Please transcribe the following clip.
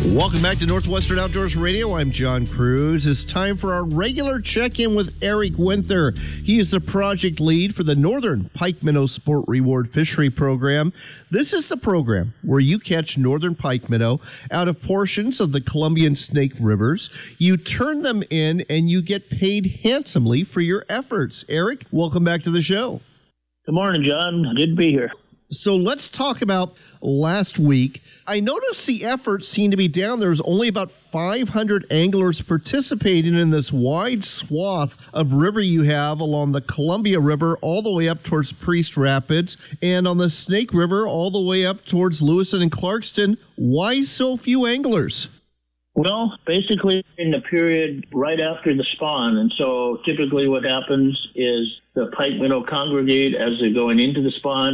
Welcome back to Northwestern Outdoors Radio. I'm John Cruz. It's time for our regular check-in with Eric Winther. He is the project lead for the Northern Pike Minnow Sport Reward Fishery Program. This is the program where you catch northern pike minnow out of portions of the Columbia and Snake Rivers. You turn them in and you get paid handsomely for your efforts. Eric, welcome back to the show. Good morning, John. Good to be here. So let's talk about last week. I noticed the efforts seemed to be down. There was only about 500 anglers participating in this wide swath of river you have along the Columbia River all the way up towards Priest Rapids and on the Snake River all the way up towards Lewiston and Clarkston. Why so few anglers? Well, basically in the period right after the spawn. And so typically what happens is the pike minnow congregate as they're going into the spawn.